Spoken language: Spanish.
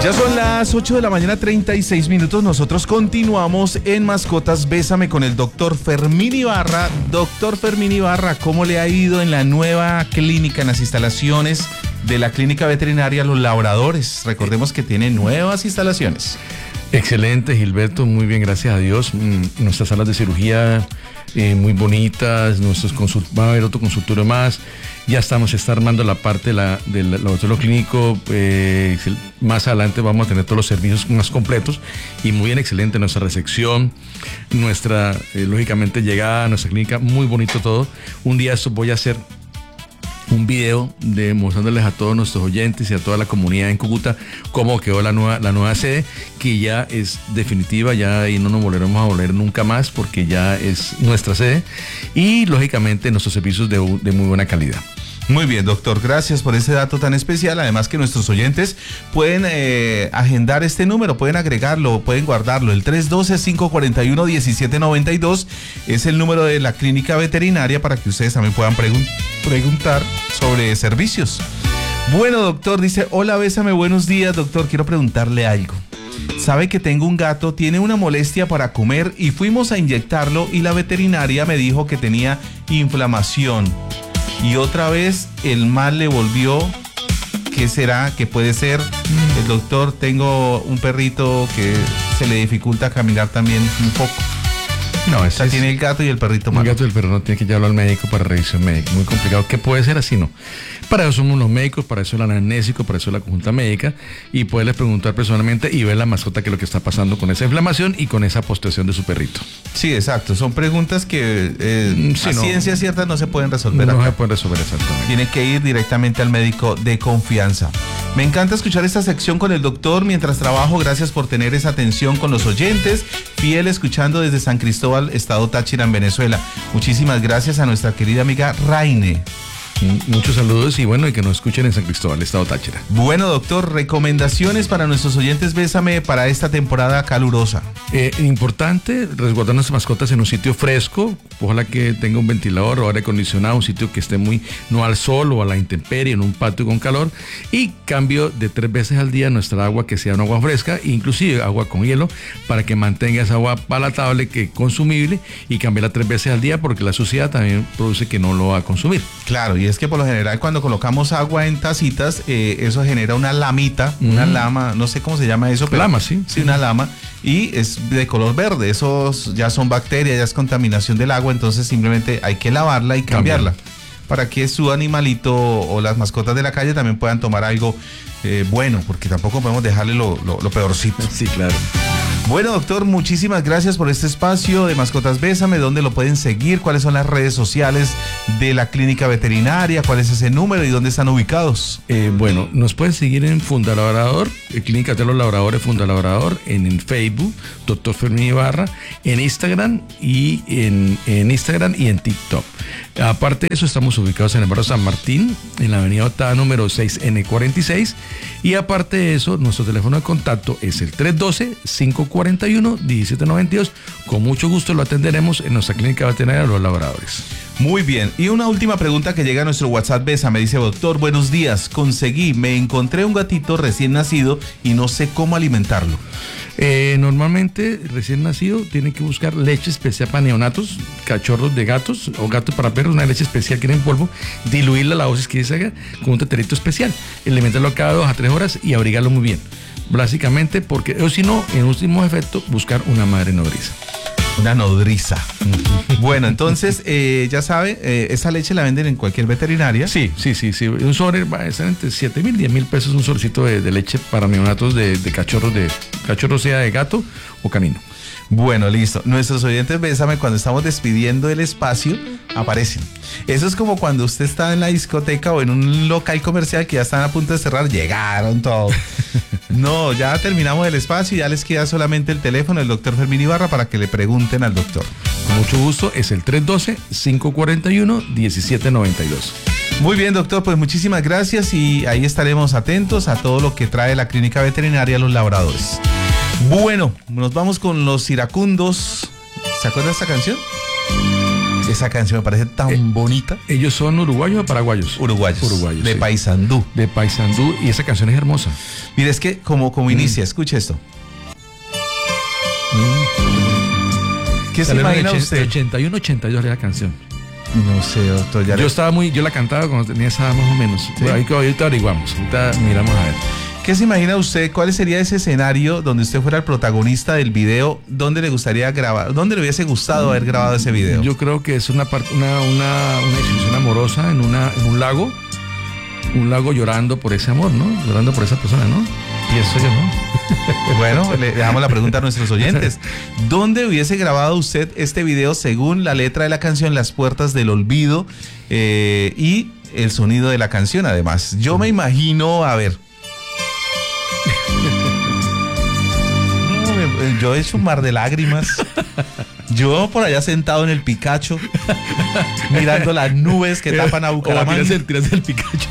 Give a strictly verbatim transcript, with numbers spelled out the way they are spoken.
Ya son las ocho de la mañana, treinta y seis minutos. Nosotros continuamos en Mascotas Bésame con el doctor Fermín Ibarra. Doctor Fermín Ibarra, ¿cómo le ha ido en la nueva clínica, en las instalaciones de la Clínica Veterinaria Los Labradores? Recordemos que tiene nuevas instalaciones. Excelente, Gilberto, muy bien, gracias a Dios. Nuestras salas de cirugía eh, muy bonitas, nuestros consult- va a haber otro consultorio más. Ya estamos, se está armando la parte de la, del laboratorio clínico. Eh, más adelante vamos a tener todos los servicios más completos y muy bien, excelente nuestra recepción, nuestra, eh, lógicamente, llegada a nuestra clínica, muy bonito todo. Un día esto voy a hacer un video de mostrándoles a todos nuestros oyentes y a toda la comunidad en Cúcuta cómo quedó la nueva, la nueva sede, que ya es definitiva, ya ahí no nos volveremos a volver nunca más porque ya es nuestra sede y lógicamente nuestros servicios de, de muy buena calidad. Muy bien, doctor, gracias por ese dato tan especial. Además que nuestros oyentes pueden eh, agendar este número, pueden agregarlo, pueden guardarlo. El tres uno dos, cinco cuatro uno, uno siete nueve dos es el número de la clínica veterinaria para que ustedes también puedan pregun- preguntar sobre servicios. Bueno, doctor, dice, hola, bésame, buenos días, doctor, quiero preguntarle algo. Sabe que tengo un gato, tiene una molestia para comer y fuimos a inyectarlo y la veterinaria me dijo que tenía inflamación. Y otra vez el mal le volvió. ¿Qué será? ¿Qué puede ser? El doctor, tengo un perrito que se le dificulta caminar también un poco. No, o sea, es, tiene el gato y el perrito el malo. gato y el perro no tiene que llevarlo al médico para revisión médica. Muy complicado. ¿Qué puede ser así? No. Para eso somos los médicos, para eso el anamnésico, para eso la consulta médica y poderles preguntar personalmente y ver la mascota qué es lo que está pasando con esa inflamación y con esa postración de su perrito. Sí, exacto. Son preguntas que eh, sí, a no, ciencia cierta no se pueden resolver No acá. se pueden resolver exactamente. Tiene que ir directamente al médico de confianza. Me encanta escuchar esta sección con el doctor mientras trabajo. Gracias por tener esa atención con los oyentes. Fiel escuchando desde San Cristóbal, Estado Táchira, en Venezuela. Muchísimas gracias a nuestra querida amiga Raine. Muchos saludos y bueno, y que nos escuchen en San Cristóbal, Estado Táchira. Bueno, doctor, recomendaciones para nuestros oyentes Bésame para esta temporada calurosa. Eh, importante, resguardar nuestras mascotas en un sitio fresco, ojalá que tenga un ventilador o aire acondicionado, un sitio que esté muy, no al sol o a la intemperie, en un patio con calor, y cambio de tres veces al día nuestra agua, que sea una agua fresca, inclusive agua con hielo, para que mantenga esa agua palatable, que consumible, y cambiarla tres veces al día, porque la suciedad también produce que no lo va a consumir. Claro, y es que por lo general cuando colocamos agua en tacitas, eh, eso genera una lamita, mm. una lama, no sé cómo se llama eso. Pero, lama, sí. Sí, una lama, y es de color verde, esos ya son bacterias, ya es contaminación del agua, entonces simplemente hay que lavarla y cambiarla. Cambiar. Para que su animalito o las mascotas de la calle también puedan tomar algo eh, bueno, porque tampoco podemos dejarle lo, lo, lo peorcito. Sí, claro. Bueno, doctor, muchísimas gracias por este espacio de Mascotas Bésame. ¿Dónde lo pueden seguir? ¿Cuáles son las redes sociales de la clínica veterinaria? ¿Cuál es ese número y dónde están ubicados? Eh, bueno, nos pueden seguir en Fundalabrador, eh, Clínica de los Labradores Fundalabrador, en, en Facebook, doctor Fermín Ibarra, en Instagram y en, en Instagram y en TikTok. Aparte de eso, estamos ubicados en el barrio San Martín, en la avenida Octava número seis ene cuarenta y seis. Y aparte de eso, nuestro teléfono de contacto es el tres uno dos, cinco cuatro uno, uno siete nueve dos. Con mucho gusto lo atenderemos en nuestra clínica veterinaria de los labradores. Muy bien. Y una última pregunta que llega a nuestro WhatsApp Besa. Me dice, doctor, buenos días. Conseguí, me encontré un gatito recién nacido y no sé cómo alimentarlo. Eh, normalmente recién nacido tiene que buscar leche especial para neonatos, cachorros de gatos o gatos para perros, una leche especial que viene en polvo, diluirla la dosis que se haga con un teterito especial, alimentarlo cada dos a tres horas y abrigarlo muy bien, básicamente, porque o si no, en último efecto, buscar una madre nodriza. Una nodriza. Bueno, entonces, eh, ya sabe, eh, esa leche la venden en cualquier veterinaria. Sí, sí, sí, sí. Un sobre va a estar entre siete mil, diez mil pesos un sobrecito de, de leche para neonatos de, de cachorros, de cachorro sea de gato o canino. Bueno, listo. Nuestros oyentes, Bésame, cuando estamos despidiendo el espacio, aparecen. Eso es como cuando usted está en la discoteca o en un local comercial que ya están a punto de cerrar, llegaron todos. No, ya terminamos el espacio y ya les queda solamente el teléfono del doctor Fermín Ibarra para que le pregunten al doctor. Con mucho gusto, es el tres uno dos, cinco cuatro uno, uno siete nueve dos. Muy bien, doctor, pues muchísimas gracias y ahí estaremos atentos a todo lo que trae la clínica veterinaria Los Labradores. Bueno, nos vamos con los iracundos. ¿Se acuerda de esta canción? Esa canción me parece tan Eh, bonita. ¿Ellos son uruguayos o paraguayos? Uruguayos. Uruguayos, De sí. Paysandú. De Paysandú, y esa canción es hermosa. Mire, es que como, como inicia, escuche esto. ¿Qué se Salió en el imagina och- usted? ochenta y uno, ochenta y dos era la canción. No sé, doctor. Ya Yo le- estaba muy, yo la cantaba cuando tenía esa edad más o menos. ¿Sí? Bueno, ahí que ahorita averiguamos, ahorita miramos a ver. ¿Qué se imagina usted? ¿Cuál sería ese escenario donde usted fuera el protagonista del video? ¿Dónde le gustaría grabar? ¿Dónde le hubiese gustado haber grabado ese video? Yo creo que es una parte, una, una, una discusión amorosa en una, en un lago, un lago llorando por ese amor, ¿no? Llorando por esa persona, ¿no? Y eso yo, ¿no? Bueno, le dejamos la pregunta a nuestros oyentes. ¿Dónde hubiese grabado usted este video según la letra de la canción Las Puertas del Olvido eh, y el sonido de la canción además? Yo me imagino, a ver. No, me- Yo he hecho un mar de lágrimas. Yo por allá sentado en el Picacho, mirando las nubes que tapan a O a Bucaramanga. tirarse el, tirarse el Picacho.